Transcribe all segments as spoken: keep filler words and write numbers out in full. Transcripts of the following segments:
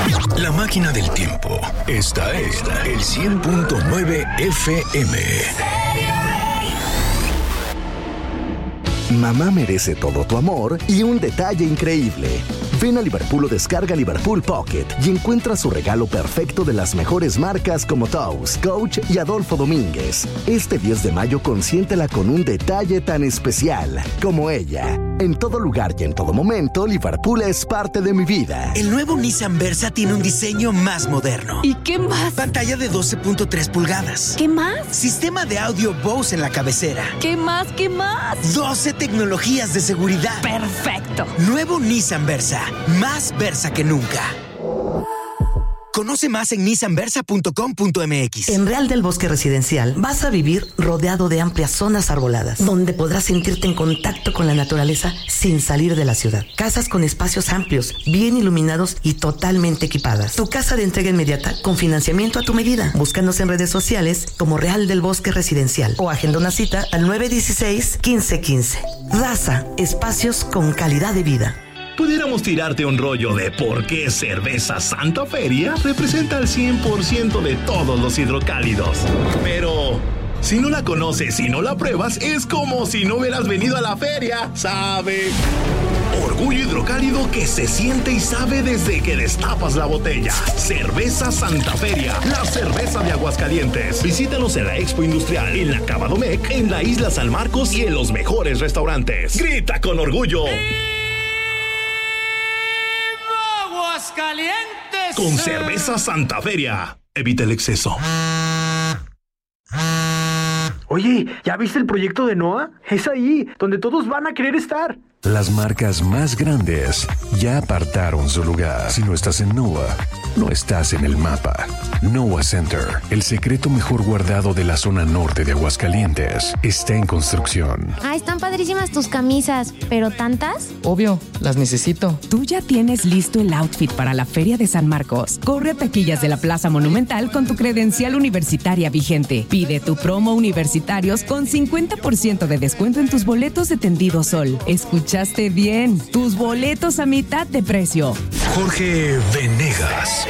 La máquina del tiempo está en el cien punto nueve F M. Mamá merece todo tu amor y un detalle increíble. Ven a Liverpool o descarga Liverpool Pocket y encuentra su regalo perfecto de las mejores marcas como Toast, Coach y Adolfo Domínguez. Este diez de mayo consiéntela con un detalle tan especial como ella. En todo lugar y en todo momento, Liverpool es parte de mi vida. El nuevo Nissan Versa tiene un diseño más moderno. ¿Y qué más? Pantalla de doce punto tres pulgadas. ¿Qué más? Sistema de audio Bose en la cabecera. ¿Qué más? ¿Qué más? doce tecnologías de seguridad. ¡Perfecto! Nuevo Nissan Versa. Más Versa que nunca. Conoce más en nissan versa punto com punto m x. En Real del Bosque Residencial vas a vivir rodeado de amplias zonas arboladas, donde podrás sentirte en contacto con la naturaleza sin salir de la ciudad. Casas con espacios amplios, bien iluminados y totalmente equipadas. Tu casa de entrega inmediata con financiamiento a tu medida. Búscanos en redes sociales como Real del Bosque Residencial o agenda una cita al nueve uno seis, uno cinco uno cinco. Raza, espacios con calidad de vida. Pudiéramos tirarte un rollo de por qué Cerveza Santa Feria representa el cien por ciento de todos los hidrocálidos. Pero si no la conoces y no la pruebas, es como si no hubieras venido a la feria, ¿sabe? Orgullo hidrocálido que se siente y sabe desde que destapas la botella. Cerveza Santa Feria, la cerveza de Aguascalientes. Visítanos en la Expo Industrial, en la Cava Domecq, en la Isla San Marcos y en los mejores restaurantes. ¡Grita con orgullo! Aguascalientes. Con Cerveza Santa Feria. Evita el exceso. Oye, ¿ya viste el proyecto de NOAA? Es ahí, donde todos van a querer estar. Las marcas más grandes ya apartaron su lugar. Si no estás en NOAA, no estás en el mapa. NOAA Center, el secreto mejor guardado de la zona norte de Aguascalientes, está en construcción. Ah, están padrísimas tus camisas, ¿pero tantas? Obvio, las necesito. Tú ya tienes listo el outfit para la Feria de San Marcos. Corre a taquillas de la Plaza Monumental con tu credencial universitaria vigente. Pide tu promo universitarios con cincuenta por ciento de descuento en tus boletos de Tendido Sol. Escuchaste bien, tus boletos a mitad de precio. Jorge Venegas.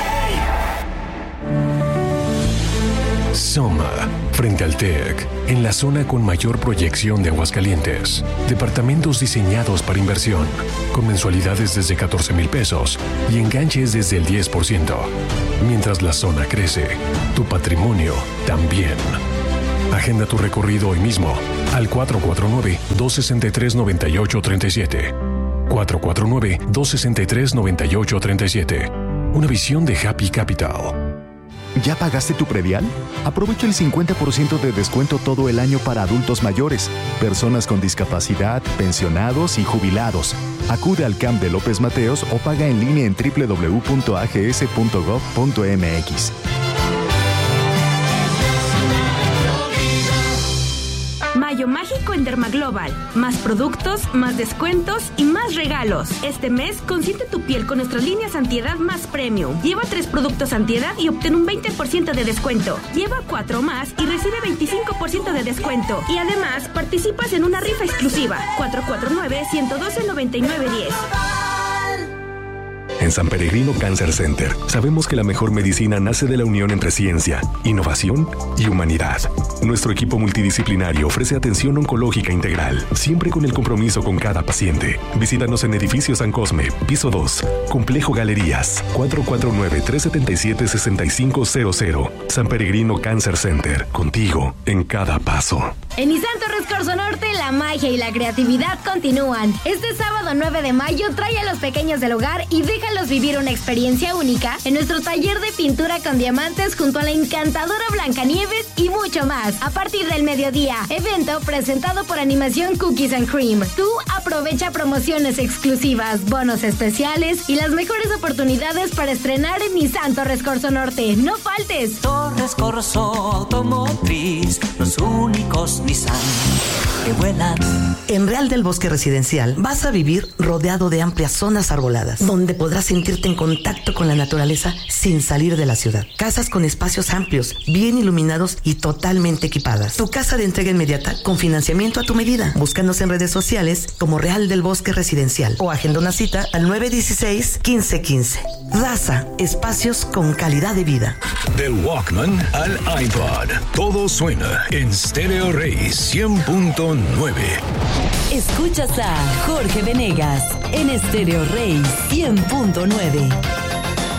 Soma, frente al TEC, en la zona con mayor proyección de Aguascalientes. Departamentos diseñados para inversión, con mensualidades desde catorce mil pesos y enganches desde el diez por ciento. Mientras la zona crece, tu patrimonio también. Agenda tu recorrido hoy mismo al cuatro cuatro nueve, dos seis tres, nueve ocho tres siete. cuatro cuatro nueve, dos seis tres, nueve ocho tres siete. Una visión de Happy Capital. ¿Ya pagaste tu predial? Aprovecha el cincuenta por ciento de descuento todo el año para adultos mayores, personas con discapacidad, pensionados y jubilados. Acude al C A M de López Mateos o paga en línea en doble u doble u doble u punto a g s punto gov punto m x. Mayo mágico en Dermaglobal. Más productos, más descuentos y más regalos. Este mes, consiente tu piel con nuestras líneas antiedad más premium. Lleva tres productos antiedad y obtén un veinte por ciento de descuento. Lleva cuatro más y recibe veinticinco por ciento de descuento. Y además, participas en una rifa exclusiva. cuatro cuatro nueve, uno uno dos, nueve nueve uno cero. En San Peregrino Cancer Center sabemos que la mejor medicina nace de la unión entre ciencia, innovación y humanidad. Nuestro equipo multidisciplinario ofrece atención oncológica integral, siempre con el compromiso con cada paciente. Visítanos en Edificio San Cosme, piso dos, Complejo Galerías, cuatro cuatro nueve, tres siete siete, seis cinco cero cero. San Peregrino Cancer Center, contigo en cada paso. En Nissan Torres Corzo Norte, la magia y la creatividad continúan. Este sábado nueve de mayo, trae a los pequeños del hogar y déjalos vivir una experiencia única en nuestro taller de pintura con diamantes junto a la encantadora Blancanieves y mucho más. A partir del mediodía, evento presentado por Animación Cookies and Cream. Tú aprovecha promociones exclusivas, bonos especiales y las mejores oportunidades para estrenar en Nissan Torres Corzo Norte. ¡No faltes! Torres Corzo Automotriz, los únicos Nissan que vuelan. En Real del Bosque Residencial vas a vivir rodeado de amplias zonas arboladas, donde podrás sentirte en contacto con la naturaleza sin salir de la ciudad. Casas con espacios amplios, bien iluminados y totalmente equipadas. Tu casa de entrega inmediata con financiamiento a tu medida. Búscanos en redes sociales como Real del Bosque Residencial o agenda una cita al nueve uno seis, uno cinco uno cinco. Raza, espacios con calidad de vida. Del Walkman al iPod, todo suena en Stereo Rey cien punto nueve. Escuchas a Jorge Venegas en Stereo Rey cien punto nueve.